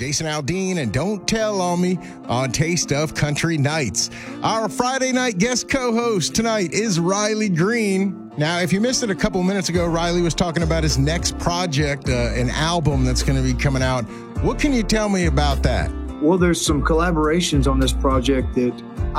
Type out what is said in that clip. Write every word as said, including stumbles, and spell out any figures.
Jason Aldean and Don't Tell on Me on Taste of Country Nights. Our Friday night guest co-host tonight is Riley Green. Now, if you missed it a couple minutes ago, Riley was talking about his next project, uh, an album that's going to be coming out. What can you tell me about that? Well, there's some collaborations on this project that